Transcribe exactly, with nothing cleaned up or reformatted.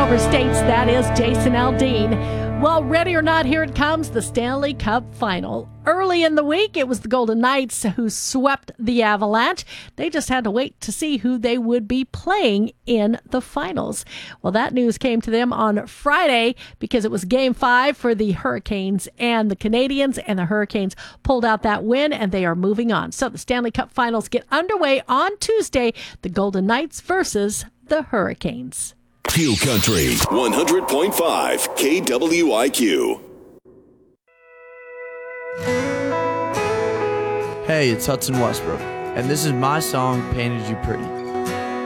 overstates that is Jason Aldean. Well, ready or not, here it comes, the Stanley Cup Final. Early in the week, it was the Golden Knights who swept the Avalanche. They just had to wait to see who they would be playing in the finals. Well, that news came to them on Friday because it was game five for the Hurricanes and the Canadiens, and the Hurricanes pulled out that win, and they are moving on. So the Stanley Cup Finals get underway on Tuesday, the Golden Knights versus the Hurricanes. Q Country one hundred point five K W I Q. Hey, it's Hudson Westbrook, and this is my song, Painted You Pretty.